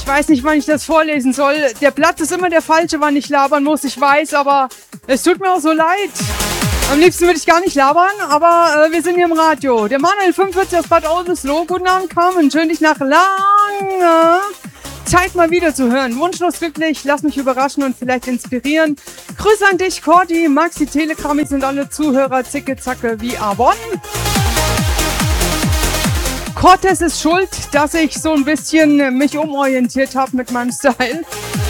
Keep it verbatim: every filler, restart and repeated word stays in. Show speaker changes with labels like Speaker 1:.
Speaker 1: weiß nicht, wann ich das vorlesen soll. Der Platz ist immer der falsche, wann ich labern muss, ich weiß, aber es tut mir auch so leid. Am liebsten würde ich gar nicht labern, aber äh, wir sind hier im Radio. Der Manuel fünfundvierzig aus Bad Oldesloe. Guten Abend, Carmen. Schön, dich nach langer Zeit mal wieder zu hören. Wunschlos glücklich, lass mich überraschen und vielleicht inspirieren. Grüße an dich, Cordy, Maxi, Telegram, sind alle Zuhörer, zicke, zacke wie Avon. Cortez ist schuld, dass ich so ein bisschen mich umorientiert habe mit meinem Style.